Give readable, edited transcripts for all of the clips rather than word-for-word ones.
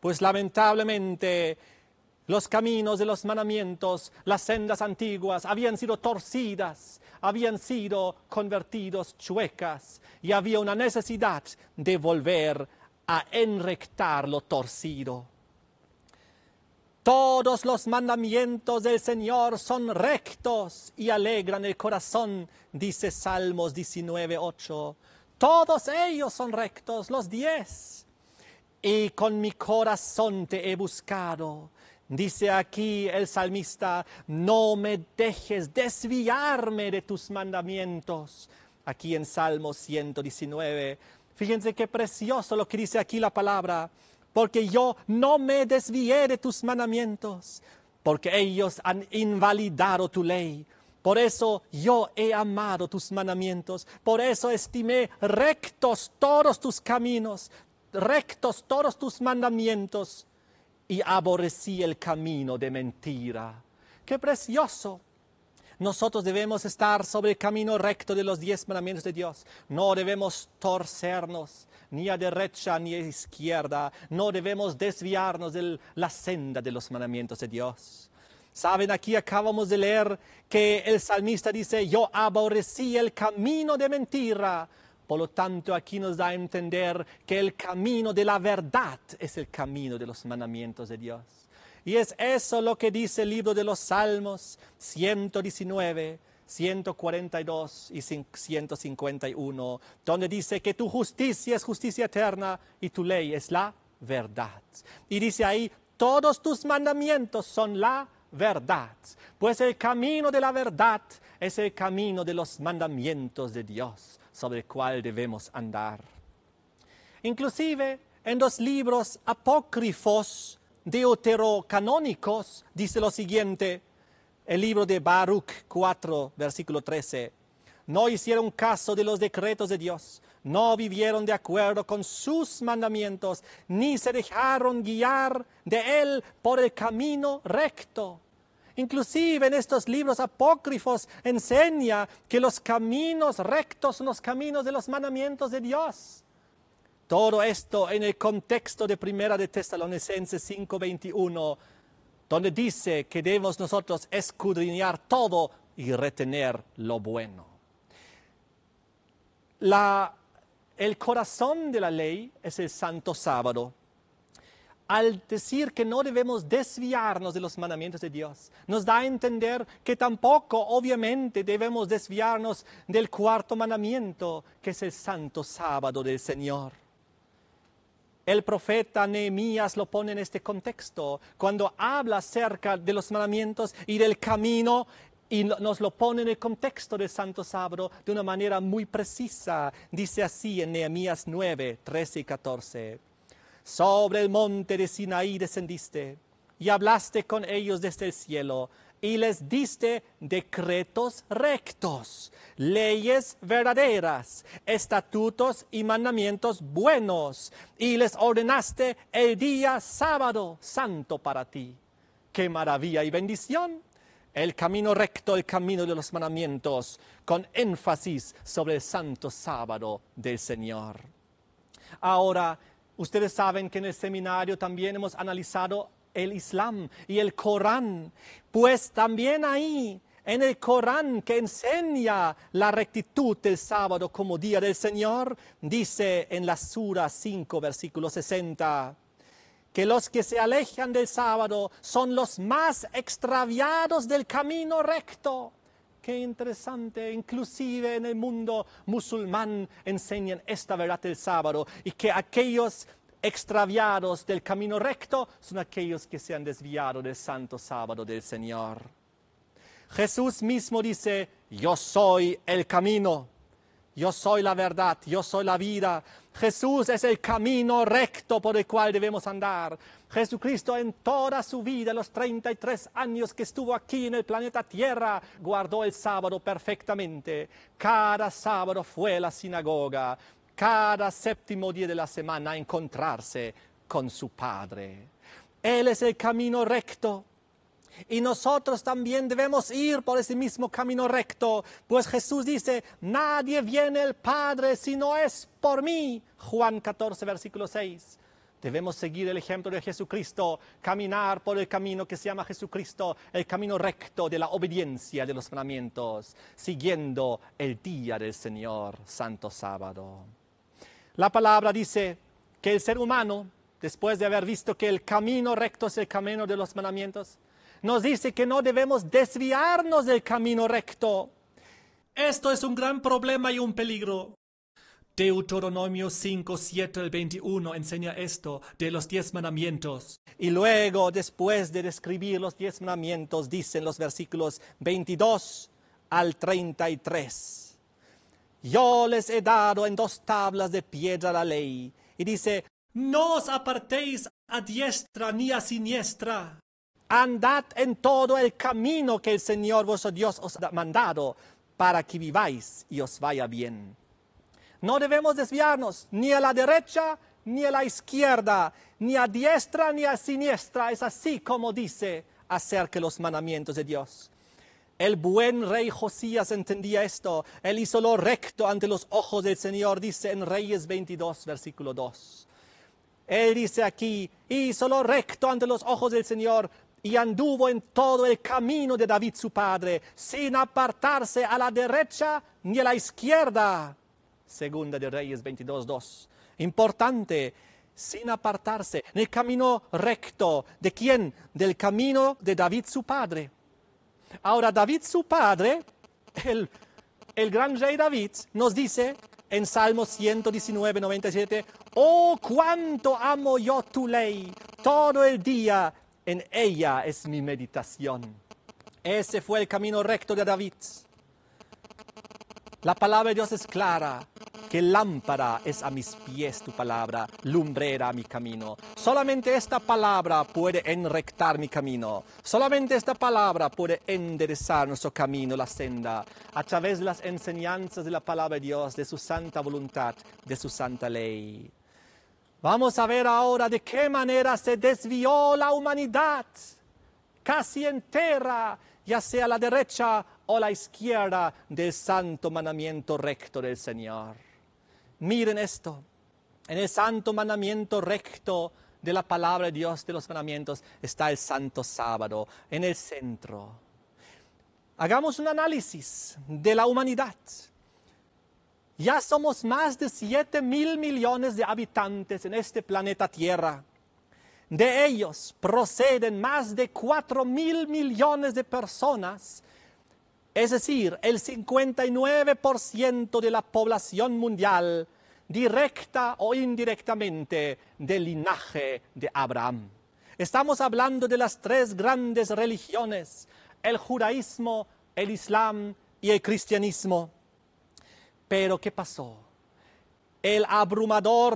pues lamentablemente los caminos de los mandamientos, las sendas antiguas, habían sido torcidas, habían sido convertidos chuecas, y había una necesidad de volver a enrectar lo torcido. Todos los mandamientos del Señor son rectos y alegran el corazón, dice Salmos 19:8. Todos ellos son rectos, los 10. Y con mi corazón te he buscado. Dice aquí el salmista, no me dejes desviarme de tus mandamientos. Aquí en Salmos 119. Fíjense qué precioso lo que dice aquí la palabra. Porque yo no me desvié de tus mandamientos, porque ellos han invalidado tu ley. Por eso yo he amado tus mandamientos, por eso estimé rectos todos tus caminos, rectos todos tus mandamientos, y aborrecí el camino de mentira. ¡Qué precioso! Nosotros debemos estar sobre el camino recto de los 10 mandamientos de Dios. No debemos torcernos, ni a derecha ni a izquierda. No debemos desviarnos de la senda de los mandamientos de Dios. Saben, aquí acabamos de leer que el salmista dice, yo aborrecí el camino de mentira. Por lo tanto, aquí nos da a entender que el camino de la verdad es el camino de los mandamientos de Dios. Y es eso lo que dice el libro de los Salmos 119, 142 y 151, donde dice que tu justicia es justicia eterna y tu ley es la verdad. Y dice ahí, todos tus mandamientos son la verdad. Pues el camino de la verdad es el camino de los mandamientos de Dios, sobre el cual debemos andar. Inclusive en los libros apócrifos deuterocanónicos dice lo siguiente, el libro de Baruch 4, versículo 13. No hicieron caso de los decretos de Dios, no vivieron de acuerdo con sus mandamientos, ni se dejaron guiar de Él por el camino recto. Inclusive en estos libros apócrifos enseña que los caminos rectos son los caminos de los mandamientos de Dios. Todo esto en el contexto de Primera de Tesalonicenses 5:21, donde dice que debemos nosotros escudriñar todo y retener lo bueno. El corazón de la ley es el Santo Sábado. Al decir que no debemos desviarnos de los mandamientos de Dios, nos da a entender que tampoco, obviamente, debemos desviarnos del cuarto mandamiento, que es el Santo Sábado del Señor. El profeta Nehemías lo pone en este contexto, cuando habla acerca de los mandamientos y del camino, y nos lo pone en el contexto del Santo Sábado de una manera muy precisa. Dice así en Nehemías 9, 13 y 14. Sobre el monte de Sinaí descendiste y hablaste con ellos desde el cielo y les diste decretos rectos, leyes verdaderas, estatutos y mandamientos buenos, y les ordenaste el día sábado santo para ti. ¡Qué maravilla y bendición! El camino recto, el camino de los mandamientos, con énfasis sobre el santo sábado del Señor. Ahora, ustedes saben que en el seminario también hemos analizado el Islam y el Corán, pues también ahí en el Corán que enseña la rectitud del sábado como día del Señor, dice en la Sura 5, versículo 60, que los que se alejan del sábado son los más extraviados del camino recto. Qué interesante, inclusive en el mundo musulmán enseñan esta verdad del sábado y que aquellos extraviados del camino recto son aquellos que se han desviado del santo sábado del Señor. Jesús mismo dice, yo soy el camino, yo soy la verdad, yo soy la vida. Jesús es el camino recto por el cual debemos andar. Jesucristo en toda su vida, los 33 años que estuvo aquí en el planeta Tierra, guardó el sábado perfectamente. Cada sábado fue a la sinagoga. Cada séptimo día de la semana a encontrarse con su Padre. Él es el camino recto. Y nosotros también debemos ir por ese mismo camino recto. Pues Jesús dice, nadie viene al Padre si no es por mí. Juan 14, versículo 6. Debemos seguir el ejemplo de Jesucristo, caminar por el camino que se llama Jesucristo, el camino recto de la obediencia de los mandamientos, siguiendo el día del Señor, Santo Sábado. La palabra dice que el ser humano, después de haber visto que el camino recto es el camino de los mandamientos, nos dice que no debemos desviarnos del camino recto. Esto es un gran problema y un peligro. Deuteronomio 5, 7 al 21 enseña esto de los 10 mandamientos. Y luego, después de describir los 10 mandamientos, dicen los versículos 22 al 33. Yo les he dado en 2 tablas de piedra la ley. Y dice, no os apartéis a diestra ni a siniestra. Andad en todo el camino que el Señor vuestro Dios os ha mandado, para que viváis y os vaya bien. No debemos desviarnos ni a la derecha ni a la izquierda, ni a diestra ni a siniestra. Es así como dice acerca de los mandamientos de Dios. El buen rey Josías entendía esto. Él hizo lo recto ante los ojos del Señor, dice en Reyes 22, versículo 2. Él dice aquí, hizo lo recto ante los ojos del Señor y anduvo en todo el camino de David su padre, sin apartarse a la derecha ni a la izquierda. Segunda de Reyes 22, 2. Importante, sin apartarse, en el camino recto. ¿De quién? Del camino de David su padre. Ahora, David su padre, el gran rey David, nos dice en Salmo 119, 97, oh, cuánto amo yo tu ley, todo el día en ella es mi meditación. Ese fue el camino recto de David. La palabra de Dios es clara, que lámpara es a mis pies tu palabra, lumbrera a mi camino. Solamente esta palabra puede enrectar mi camino. Solamente esta palabra puede enderezar nuestro camino, la senda, a través de las enseñanzas de la palabra de Dios, de su santa voluntad, de su santa ley. Vamos a ver ahora de qué manera se desvió la humanidad, casi entera, ya sea a la derecha o a la izquierda del santo mandamiento recto del Señor. Miren esto, en el santo mandamiento recto de la palabra de Dios, de los mandamientos, está el santo sábado en el centro. Hagamos un análisis de la humanidad. Ya somos más de 7.000 millones de habitantes en este planeta Tierra. De ellos proceden más de 4.000 millones de personas, es decir, el 59% de la población mundial, directa o indirectamente del linaje de Abraham. Estamos hablando de las 3 grandes religiones, el judaísmo, el islam y el cristianismo. Pero ¿qué pasó? El abrumador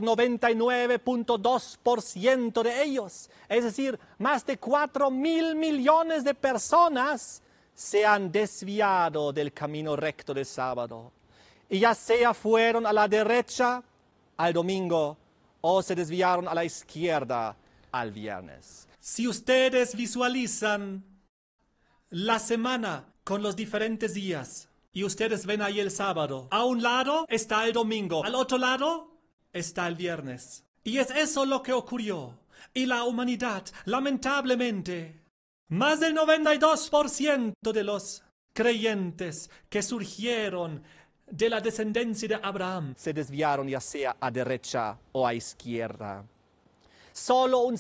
99.2% de ellos, es decir, más de 4.000 millones de personas, se han desviado del camino recto del sábado. Y ya sea fueron a la derecha al domingo o se desviaron a la izquierda al viernes. Si ustedes visualizan la semana con los diferentes días y ustedes ven ahí el sábado, a un lado está el domingo, al otro lado está el viernes. Y es eso lo que ocurrió. Y la humanidad, lamentablemente, más del 92% de los creyentes que surgieron de la descendencia de Abraham se desviaron ya sea a derecha o a izquierda. Solo un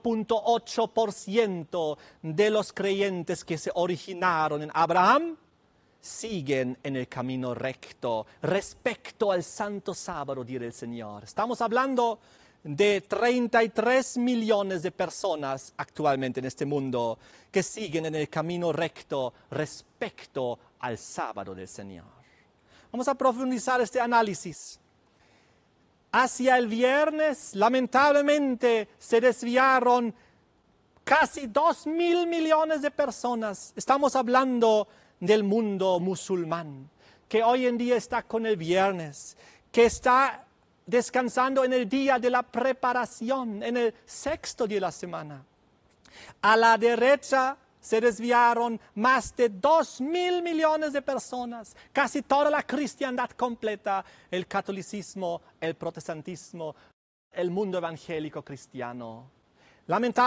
0.8% de los creyentes que se originaron en Abraham siguen en el camino recto respecto al santo sábado, dirá el Señor. Estamos hablando de 33 millones de personas actualmente en este mundo que siguen en el camino recto respecto al sábado del Señor. Vamos a profundizar este análisis. Hacia el viernes, lamentablemente, se desviaron casi 2.000 millones de personas. Estamos hablando del mundo musulmán, que hoy en día está con el viernes, que está descansando en el día de la preparación, en el 6º día de la semana. A la derecha se desviaron más de 2.000 millones de personas, casi toda la cristiandad completa, el catolicismo, el protestantismo, el mundo evangélico cristiano. Lamentablemente,